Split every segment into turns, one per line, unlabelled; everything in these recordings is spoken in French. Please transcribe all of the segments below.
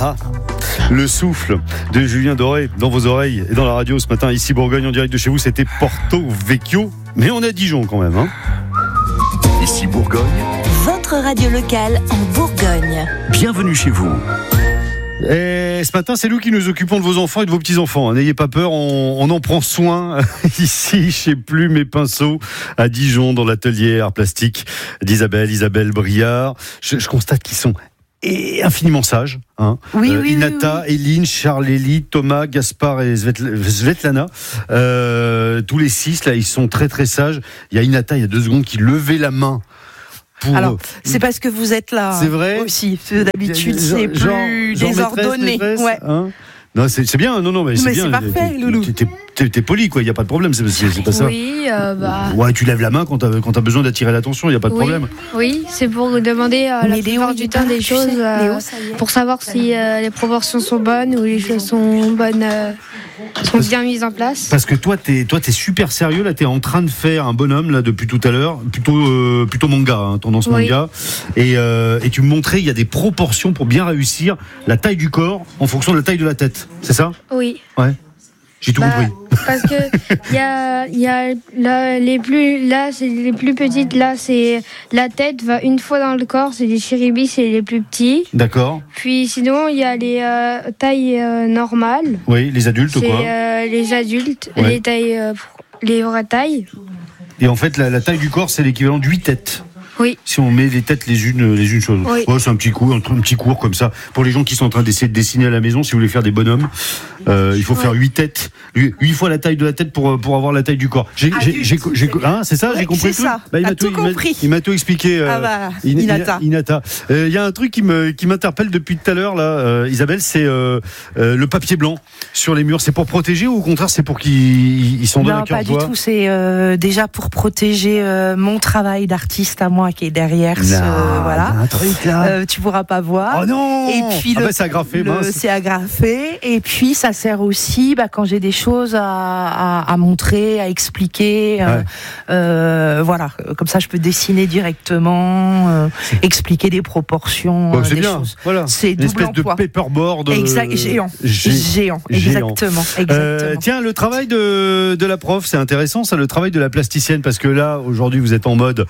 Ah, le souffle de Julien Doré dans vos oreilles et dans la radio ce matin, ici Bourgogne, en direct de chez vous, c'était Porto Vecchio, mais on est à Dijon quand même.
Ici Bourgogne,
votre radio locale en Bourgogne.
bienvenue chez vous.
Et ce matin, c'est nous qui nous occupons de vos enfants et de vos petits-enfants. N'ayez pas peur, on en prend soin ici chez Plume et Pinceau à Dijon, dans l'atelier art plastique Isabelle Briard. Je constate qu'ils sont infiniment sages.
Oui.
Inata, Eline, Charles-Élie, Thomas, Gaspard et Svetlana. Tous les 6, là, ils sont très très sages. Il y a Inata, il y a 2 secondes, qui levait la main.
Alors, c'est parce que vous êtes là.
C'est vrai
aussi. D'habitude, c'est plus désordonné.
Ouais. Non, c'est bien. Non, mais c'est bien.
C'est parfait, Loulou.
T'es poli, quoi. Il y a pas de problème. C'est pas ça.
Oui,
Ouais, tu lèves la main quand t'as besoin d'attirer l'attention. Il y a pas de problème.
Oui, c'est pour demander la plupart du temps des choses pour savoir si les proportions sont bonnes ou les choses sont bonnes, sont bien mises en place.
Parce que toi, t'es super sérieux. Là, t'es en train de faire un bonhomme là depuis tout à l'heure, plutôt manga, tendance manga. Et tu me montrais, il y a des proportions pour bien réussir la taille du corps en fonction de la taille de la tête. C'est ça ?
Oui.
Ouais. J'ai tout compris.
Parce que il y a les plus petites, là c'est la tête va une fois dans le corps, c'est les chiribis, c'est les plus petits.
D'accord.
Puis sinon il y a les tailles normales.
Oui, les adultes quoi.
C'est les adultes,
Ouais.
les tailles les vraies tailles.
Et en fait la taille du corps c'est l'équivalent de 8 têtes.
Oui.
Si on met les têtes les unes choses.
Oui.
Ouais, c'est un petit cours comme ça. Pour les gens qui sont en train d'essayer de dessiner à la maison, si vous voulez faire des bonhommes, il faut faire 8 têtes, 8 fois la taille de la tête pour avoir la taille du corps. C'est ça, j'ai compris
c'est
tout.
ça.
Il
Tout compris.
m'a tout expliqué.
Inata.
Il y a un truc qui m'interpelle depuis tout à l'heure là, Isabelle, c'est le papier blanc sur les murs. C'est pour protéger ou au contraire c'est pour qu'ils s'en donnent à cœur
Non, pas
joie?
du tout. C'est déjà pour protéger mon travail d'artiste à moi qui est derrière. Voilà.
Un truc là.
Tu pourras pas voir.
Oh non.
Et puis
c'est agrafé.
c'est agrafé. Et puis ça sert aussi quand j'ai des choses à montrer, à expliquer. Voilà. Comme ça, je peux dessiner directement, expliquer des proportions.
C'est
des
bien.
choses.
Voilà.
C'est
une
double
espèce
emploi.
de paperboard.
Géant. Exactement.
Tiens, le travail de la prof, c'est intéressant, ça, le travail de la plasticienne, parce que là, aujourd'hui, vous êtes en mode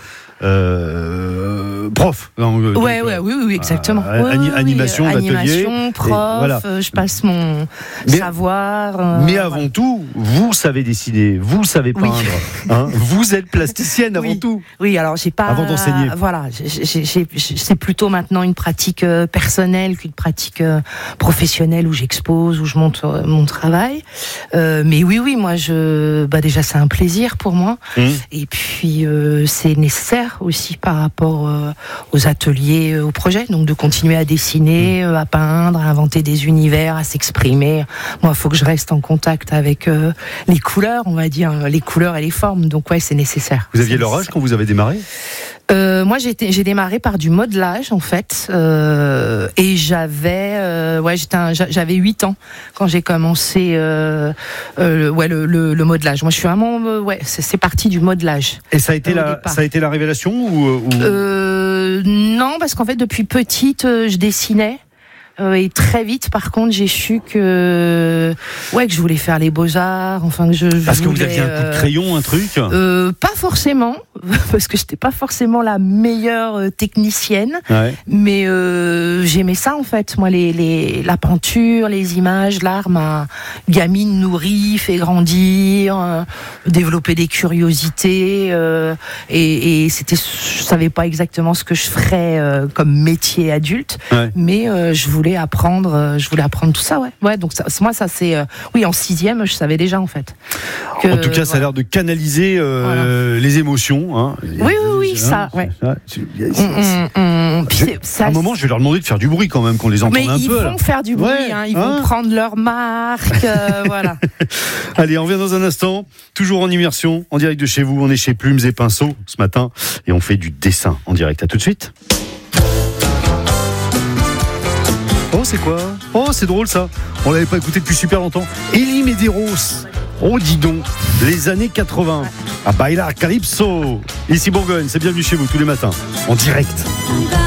prof.
Oui, exactement.
Animation, d'atelier.
Prof,
voilà.
Je passe mon savoir.
Mais avant tout, vous savez dessiner, vous savez peindre. Vous êtes plasticienne avant tout.
Oui, alors j'ai pas.
Avant d'enseigner.
Voilà, c'est plutôt maintenant une pratique personnelle qu'une pratique professionnelle où j'expose, où je montre mon travail. Mais oui, moi, déjà, c'est un plaisir pour moi. Et puis, c'est nécessaire aussi par rapport aux ateliers, aux projets, donc de continuer à dessiner, à peindre, à inventer des univers, à s'exprimer. Moi, il faut que je reste en contact avec les couleurs, on va dire, les couleurs et les formes. Donc c'est nécessaire.
Vous aviez leur âge quand vous avez démarré ?
Moi, j'ai démarré par du modelage en fait, et j'avais 8 ans quand j'ai commencé le modelage. Moi, je suis vraiment c'est parti du modelage.
Et ça a été la révélation ou...
Non, parce qu'en fait, depuis petite, je dessinais. Et très vite, par contre, j'ai su que je voulais faire les beaux-arts. Parce
que vous aviez un coup de crayon, un truc
Pas forcément, parce que j'étais pas forcément la meilleure technicienne. Ouais. Mais j'aimais ça, en fait. Moi, la peinture, les images, l'art m'a gamine nourrie, fait grandir, développer des curiosités. Et c'était, je savais pas exactement ce que je ferais comme métier adulte, mais je voulais apprendre tout ça, donc moi ça c'est en 6e, je savais déjà en fait.
En tout cas, ça a l'air de canaliser les émotions.
Oui, ça.
À un moment, je vais leur demander de faire du bruit quand même, qu'on les entende un peu.
Mais ils vont faire du bruit, ils vont prendre leur marque, voilà.
Allez, on revient dans un instant, toujours en immersion, en direct de chez vous. On est chez Plumes et Pinceau ce matin et on fait du dessin en direct. À tout de suite. Oh, c'est quoi ? Oh, c'est drôle ça. On l'avait pas écouté depuis super longtemps. Elie Medeiros. Oh, dis donc, les années 80. À Bailar Calypso. Ici Bourgogne, c'est bienvenue chez vous tous les matins, en direct.